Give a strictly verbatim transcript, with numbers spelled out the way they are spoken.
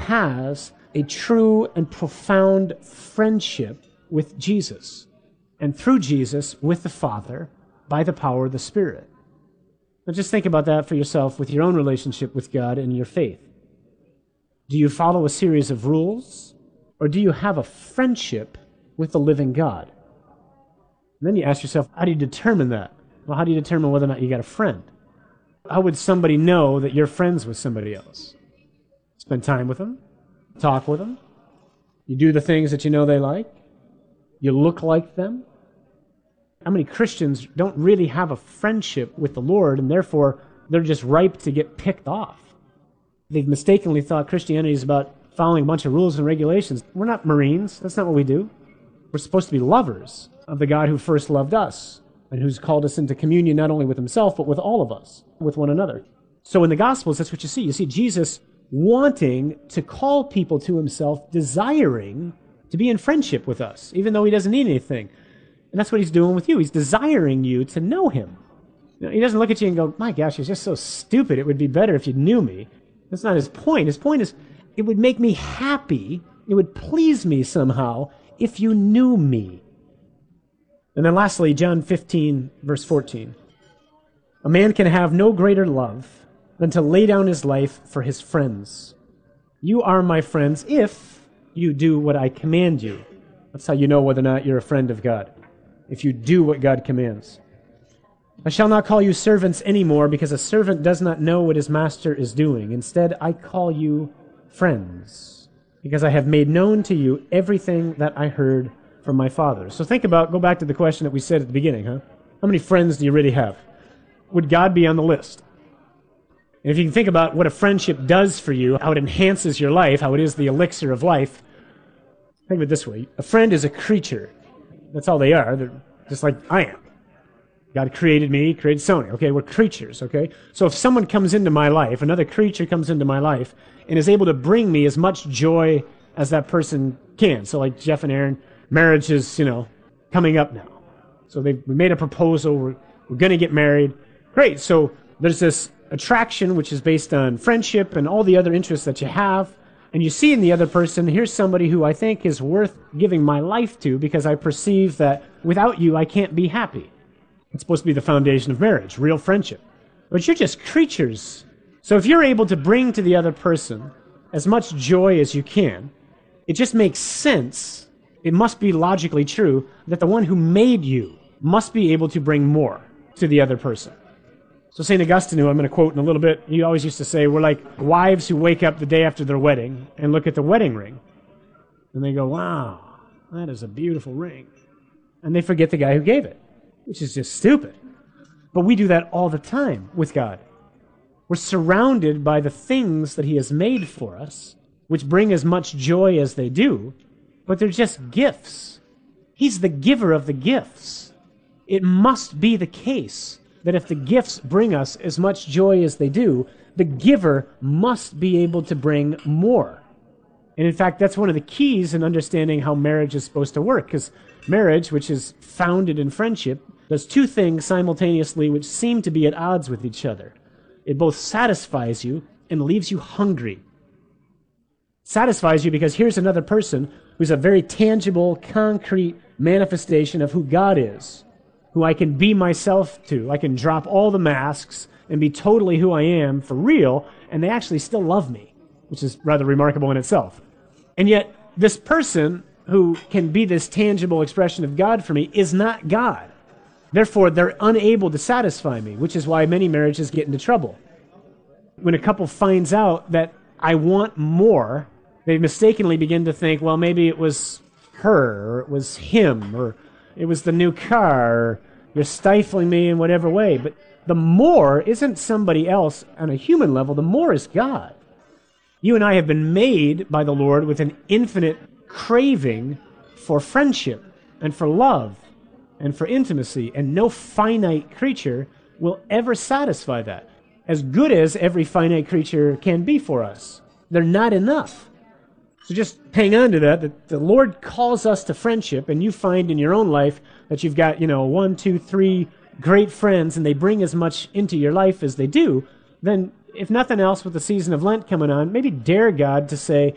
has a true and profound friendship with Jesus, and through Jesus with the Father by the power of the Spirit. Now just think about that for yourself with your own relationship with God and your faith. Do you follow a series of rules, or do you have a friendship with the living God? And then you ask yourself, how do you determine that? Well, how do you determine whether or not you got a friend? How would somebody know that you're friends with somebody else? Spend time with them, talk with them. You do the things that you know they like. You look like them. How many Christians don't really have a friendship with the Lord, and therefore they're just ripe to get picked off? They've mistakenly thought Christianity is about following a bunch of rules and regulations. We're not Marines. That's not what we do. We're supposed to be lovers of the God who first loved us and who's called us into communion not only with himself, but with all of us, with one another. So in the Gospels, that's what you see. You see Jesus wanting to call people to himself, desiring to be in friendship with us, even though he doesn't need anything. And that's what he's doing with you. He's desiring you to know him. You know, he doesn't look at you and go, my gosh, you're just so stupid. It would be better if you knew me. That's not his point. His point is, it would make me happy, it would please me somehow if you knew me. And then lastly, John fifteen, verse fourteen. A man can have no greater love than to lay down his life for his friends. You are my friends if you do what I command you. That's how you know whether or not you're a friend of God, if you do what God commands. I shall not call you servants anymore, because a servant does not know what his master is doing. Instead, I call you friends, because I have made known to you everything that I heard from my Father. So think about, go back to the question that we said at the beginning, huh? How many friends do you really have? Would God be on the list? And if you can think about what a friendship does for you, how it enhances your life, how it is the elixir of life, think of it this way. A friend is a creature. That's all they are. They're just like I am. God created me, created Sony. Okay, we're creatures, okay? So if someone comes into my life, another creature comes into my life, and is able to bring me as much joy as that person can. So like Jeff and Aaron, marriage is, you know, coming up now. So they've we made a proposal. We're, we're going to get married. Great. So there's this attraction, which is based on friendship and all the other interests that you have. And you see in the other person, here's somebody who I think is worth giving my life to, because I perceive that without you, I can't be happy. It's supposed to be the foundation of marriage, real friendship. But you're just creatures. So if you're able to bring to the other person as much joy as you can, it just makes sense. It must be logically true that the one who made you must be able to bring more to the other person. So Saint Augustine, who I'm going to quote in a little bit, he always used to say, we're like wives who wake up the day after their wedding and look at the wedding ring. And they go, wow, that is a beautiful ring. And they forget the guy who gave it, which is just stupid. But we do that all the time with God. We're surrounded by the things that he has made for us, which bring as much joy as they do, but they're just gifts. He's the giver of the gifts. It must be the case that if the gifts bring us as much joy as they do, the giver must be able to bring more. And in fact, that's one of the keys in understanding how marriage is supposed to work, because marriage, which is founded in friendship, does two things simultaneously which seem to be at odds with each other. It both satisfies you and leaves you hungry. Satisfies you because here's another person who's a very tangible, concrete manifestation of who God is, who I can be myself to. I can drop all the masks and be totally who I am for real, and they actually still love me, which is rather remarkable in itself. And yet, this person who can be this tangible expression of God for me is not God. Therefore, they're unable to satisfy me, which is why many marriages get into trouble. When a couple finds out that I want more, they mistakenly begin to think, well, maybe it was her, or it was him, or it was the new car, or you're stifling me in whatever way. But the more isn't somebody else on a human level. The more is God. You and I have been made by the Lord with an infinite craving for friendship and for love and for intimacy, and no finite creature will ever satisfy that, as good as every finite creature can be for us. They're not enough. So just hang on to that, that the Lord calls us to friendship, and you find in your own life that you've got, you know, one, two, three great friends, and they bring as much into your life as they do, then if nothing else, with the season of Lent coming on, maybe dare God to say,